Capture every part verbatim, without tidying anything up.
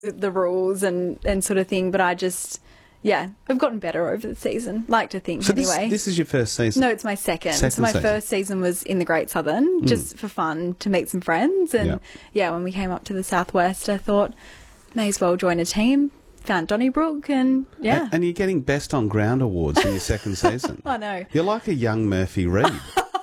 the rules and, and sort of thing, but I just, yeah, I've gotten better over the season, like to think So this, anyway. this is your first season? No, it's my second. Second so my season. first season was in the Great Southern, just for fun, to meet some friends. And Yeah. yeah, when we came up to the Southwest, I thought, may as well join a team. Found Donnybrook and yeah. And, and you're getting Best on Ground awards in your second season. I know. You're like a young Murphy Reed.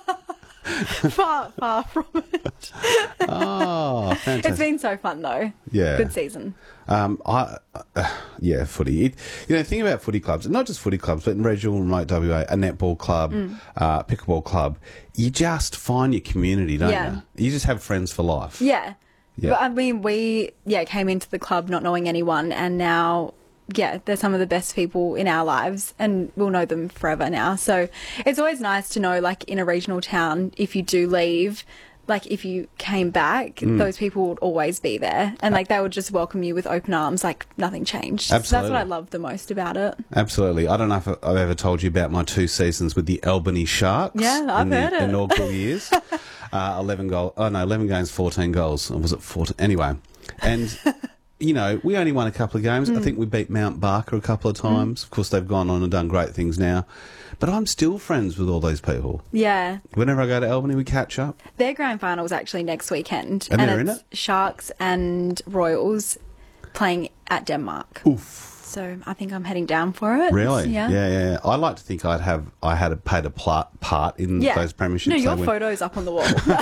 far, far from it. Oh, fantastic. It's been so fun though. Yeah. Good season. Um, I, uh, yeah, footy. It, you know, the thing about footy clubs, not just footy clubs, but in regional, remote W A, a netball club, Mm. uh, pickleball club, you just find your community, don't Yeah. you? You just have friends for life. Yeah. Yeah. But I mean, we, yeah, came into the club not knowing anyone, and now, yeah, they're some of the best people in our lives, and we'll know them forever now. So it's always nice to know, like, in a regional town, if you do leave, like, if you came back, Mm. those people would always be there. And, like, they would just welcome you with open arms, like nothing changed. So that's Absolutely. what I love the most about it. Absolutely. I don't know if I've ever told you about my two seasons with the Albany Sharks. Yeah, I've in the heard it. inaugural years. uh, eleven goals. Oh, no, eleven games, fourteen goals. Or was it fourteen? Anyway. And, you know, we only won a couple of games. Mm. I think we beat Mount Barker a couple of times. Of course, they've gone on and done great things now. But I'm still friends with all those people. Yeah. Whenever I go to Albany, we catch up. Their grand final is actually next weekend. And they're in it's it? Sharks and Royals playing at Denmark. Oof. So I think I'm heading down for it. Really? Yeah. yeah, yeah. yeah. I like to think I'd have I had a, played a pla- part in Yeah. those premierships. No, they your win. photo's up on the wall.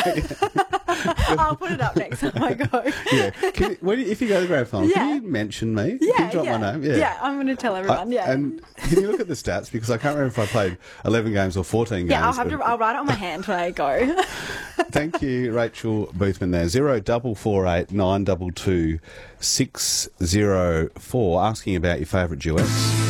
I'll put it up next time I go. Yeah. Can you, when, you- if you go to the grand final, Yeah. can you mention me? Yeah, Can you drop yeah. my name? Yeah. I'm going to tell everyone. Uh, yeah. And can you look at the stats? Because I can't remember if I played eleven games or fourteen games. yeah, I'll have but- to. I'll write it on my hand when I go. Thank you, Rachel Boothman there. Zero double four eight nine double two six zero four. Asking about your favourite duets.